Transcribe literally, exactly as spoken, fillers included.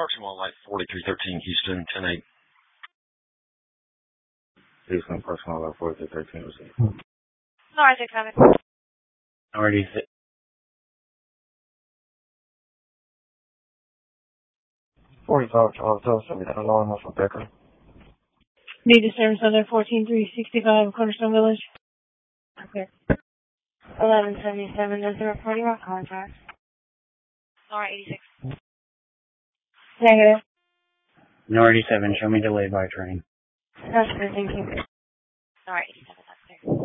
Parks and Wildlife, forty-three thirteen Houston, ten eight. Houston, Parks and Wildlife, forty-three thirteen. North six seven. Already hit. forty-five, Charles, tell us something that alarm was for Becker. Need a service on there, fourteen three sixty-five, Cornerstone Village. Okay. eleven seventy-seven, does the reporting our contract? Alright, eighty-six. Negative. North eighty-seven, show me delayed by train. That's good, thank you. Alright, eighty-seven.